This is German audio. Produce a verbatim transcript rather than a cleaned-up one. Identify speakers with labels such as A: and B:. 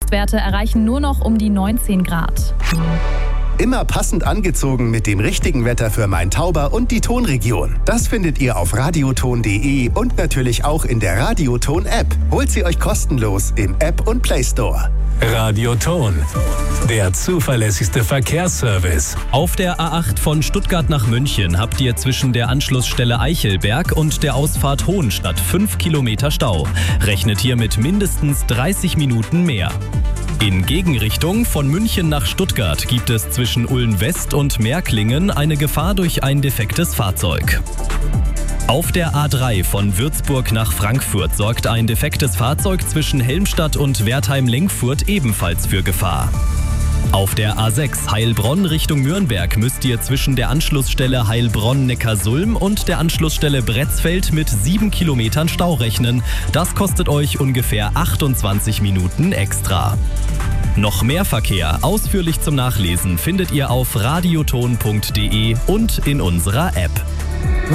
A: Werte erreichen nur noch um die neunzehn Grad.
B: Immer passend angezogen mit dem richtigen Wetter für Main-Tauber und die Tonregion. Das findet ihr auf radioton punkt de und natürlich auch in der Radioton-App. Holt sie euch kostenlos im App und Play Store.
C: Radioton, der zuverlässigste Verkehrsservice.
D: Auf der A acht von Stuttgart nach München habt ihr zwischen der Anschlussstelle Eichelberg und der Ausfahrt Hohenstadt fünf Kilometer Stau. Rechnet hier mit mindestens dreißig Minuten mehr. In Gegenrichtung von München nach Stuttgart gibt es zwischen Ulm-West und Märklingen eine Gefahr durch ein defektes Fahrzeug. Auf der A drei von Würzburg nach Frankfurt sorgt ein defektes Fahrzeug zwischen Helmstadt und Wertheim-Lenkfurt ebenfalls für Gefahr. Auf der A sechs Heilbronn Richtung Nürnberg müsst ihr zwischen der Anschlussstelle Heilbronn-Neckarsulm und der Anschlussstelle Bretzfeld mit sieben Kilometern Stau rechnen. Das kostet euch ungefähr achtundzwanzig Minuten extra. Noch mehr Verkehr ausführlich zum Nachlesen findet ihr auf radioton punkt de und in unserer App.